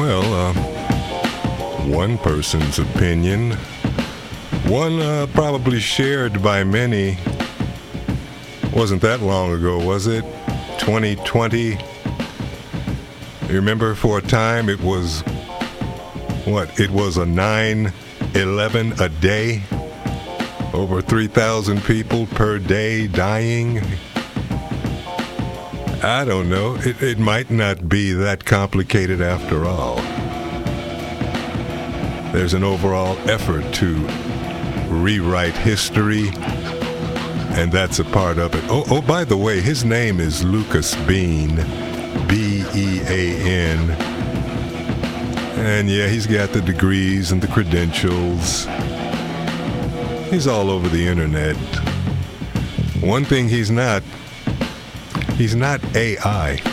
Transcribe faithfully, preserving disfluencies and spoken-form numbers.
Well, uh, one person's opinion, one uh, probably shared by many. Wasn't that long ago, was it? twenty twenty. You remember for a time it was, what, it was a nine eleven a day? Over three thousand people per day dying? I don't know. It, it might not be that complicated after all. There's an overall effort to rewrite history, and that's a part of it. Oh, oh, by the way, his name is Lucas Bean, B E A N. And yeah, he's got the degrees and the credentials. He's all over the internet. One thing he's not, he's not A I.